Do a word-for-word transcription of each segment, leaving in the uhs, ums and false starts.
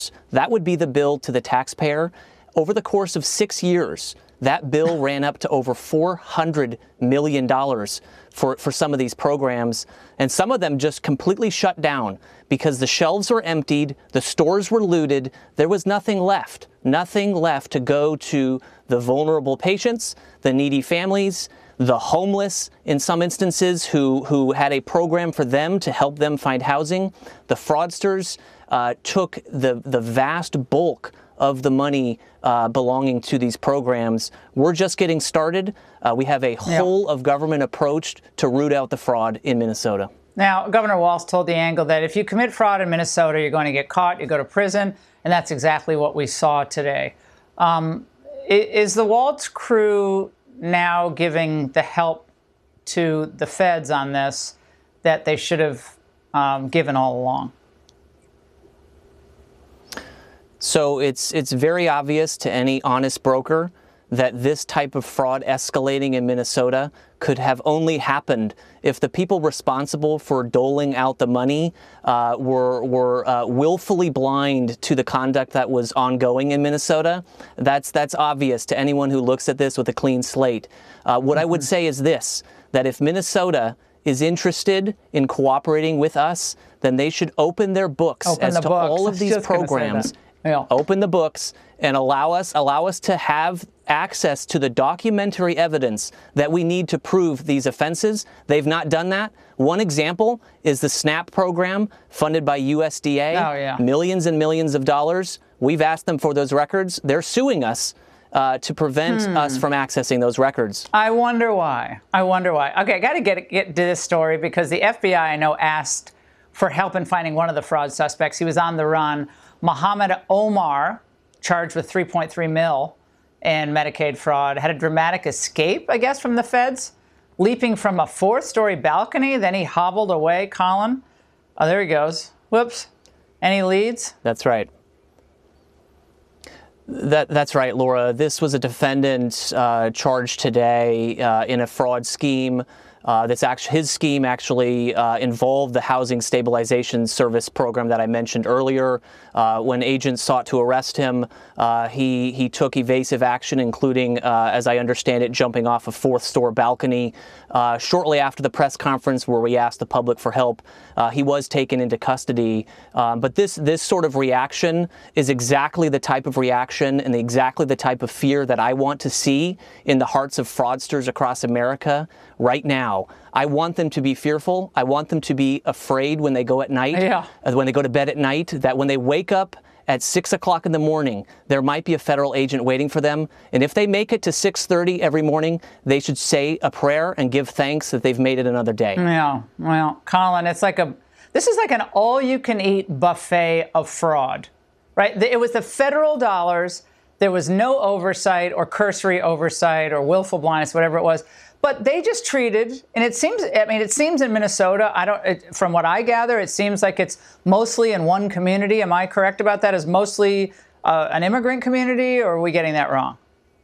That would be the bill to the taxpayer. Over the course of six years, that bill ran up to over four hundred million dollars for, for some of these programs, and some of them just completely shut down because the shelves were emptied, the stores were looted, there was nothing left, nothing left to go to the vulnerable patients, the needy families, the homeless in some instances who, who had a program for them to help them find housing. The fraudsters uh, took the, the vast bulk of the money uh, belonging to these programs. We're just getting started. Uh, we have a whole yeah. of government approach to root out the fraud in Minnesota. Now, Governor Walz told The Angle that if you commit fraud in Minnesota, you're going to get caught, you go to prison, and that's exactly what we saw today. Um, is the Walz crew now giving the help to the feds on this that they should have um, given all along? So it's it's very obvious to any honest broker that this type of fraud escalating in Minnesota could have only happened if the people responsible for doling out the money uh, were, were uh, willfully blind to the conduct that was ongoing in Minnesota. That's, that's obvious to anyone who looks at this with a clean slate. Uh, what mm-hmm. I would say is this, that if Minnesota is interested in cooperating with us, then they should open their books open as the to books. all of these programs. Yeah. Open the books and allow us allow us to have access to the documentary evidence that we need to prove these offenses. They've not done that. One example is the SNAP program funded by U S D A. Oh, yeah. Millions and millions of dollars. We've asked them for those records. They're suing us uh, to prevent hmm. us from accessing those records. I wonder why. I wonder why. Okay, I got to get get to this story because the F B I, I know, asked for help in finding one of the fraud suspects. He was on the run. Mohammed Omar, charged with three point three mil in Medicaid fraud, had a dramatic escape, I guess, from the feds, leaping from a fourth-story balcony. Then he hobbled away, Colin. Oh, there he goes. Whoops. Any leads? That's right. That, that's right, Laura. This was a defendant uh, charged today uh, in a fraud scheme. Uh, that's actually, his scheme actually uh, involved the Housing Stabilization Service program that I mentioned earlier. Uh, when agents sought to arrest him, uh, he, he took evasive action, including, uh, as I understand it, jumping off a fourth-story balcony. Uh, shortly after the press conference where we asked the public for help, uh, he was taken into custody. Um, but this, this sort of reaction is exactly the type of reaction and exactly the type of fear that I want to see in the hearts of fraudsters across America right now. I want them to be fearful. I want them to be afraid when they go at night, yeah. when they go to bed at night, that when they wake up at six o'clock in the morning, there might be a federal agent waiting for them. And if they make it to six thirty every morning, they should say a prayer and give thanks that they've made it another day. Yeah, well, Colin, it's like a, this is like an all-you-can-eat buffet of fraud, right? It was the federal dollars. There was no oversight or cursory oversight or willful blindness, whatever it was. But they just treated, and it seems, I mean, it seems in Minnesota, I don't, it, from what I gather, it seems like it's mostly in one community. Am I correct about that? Is mostly uh, an immigrant community, or are we getting that wrong?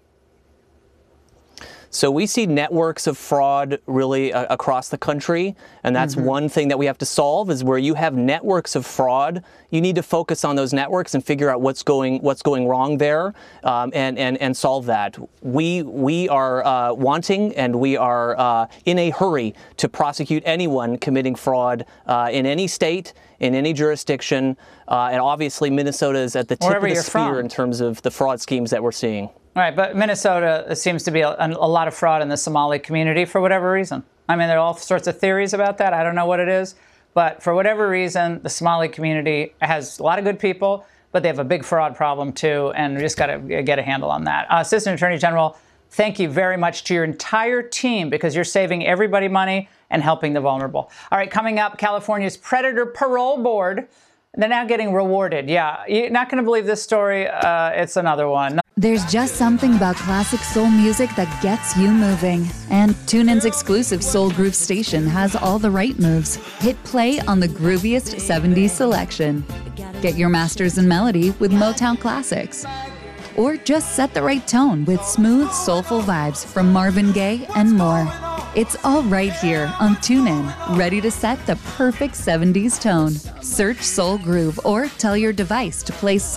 So we see networks of fraud really uh, across the country, and that's mm-hmm. one thing that we have to solve is where you have networks of fraud, you need to focus on those networks and figure out what's going what's going wrong there, um, and and and solve that. We we are uh, wanting and we are uh, in a hurry to prosecute anyone committing fraud uh, in any state, in any jurisdiction, uh, and obviously Minnesota is at the tip Wherever of the you're spear from. in terms of the fraud schemes that we're seeing. Right, but Minnesota seems to be a, a lot of fraud in the Somali community for whatever reason. I mean, there are all sorts of theories about that. I don't know what it is. But for whatever reason, the Somali community has a lot of good people, but they have a big fraud problem, too, and we just got to get a handle on that. Uh, Assistant Attorney General, thank you very much to your entire team because you're saving everybody money and helping the vulnerable. All right, coming up, California's Predator Parole Board. They're now getting rewarded. Yeah, you're not going to believe this story. Uh, it's another one. There's just something about classic soul music that gets you moving. And TuneIn's exclusive Soul Groove station has all the right moves. Hit play on the grooviest seventies selection. Get your masters in melody with Motown classics. Or just set the right tone with smooth, soulful vibes from Marvin Gaye and more. It's all right here on TuneIn, ready to set the perfect seventies tone. Search Soul Groove or tell your device to play